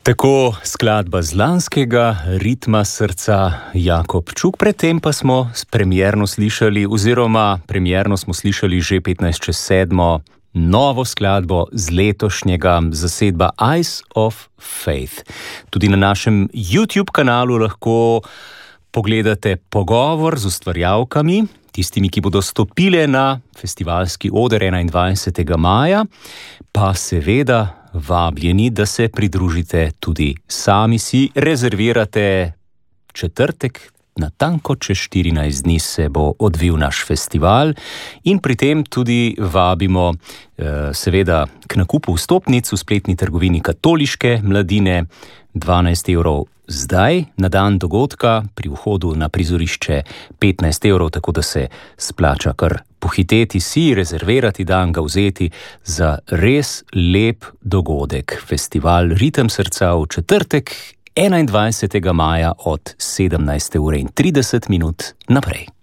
Tako skladba z lanskega Ritma srca Jakob Čuk. Predtem pa smo premierno slišali že 15:07 novo skladbo z letošnjega zasedba Eyes of Faith. Tudi na našem YouTube kanalu lahko pogledate pogovor z ustvarjalkami, tistimi, ki bodo stopile na festivalski oder 21. maja, pa seveda vabljeni, da se pridružite tudi sami, si rezervirate četrtek, natanko čez 14 dni se bo odvil naš festival in pri tem tudi vabimo seveda k nakupu vstopnic v spletni trgovini Katoliške mladine, 12 evrov zdaj, na dan dogodka, pri vhodu na prizorišče 15 evrov, tako da se splača kar pohiteti si, rezervirati dan, ga vzeti za res lep dogodek. Festival Ritem srca v četrtek 21. maja od 17:30 naprej.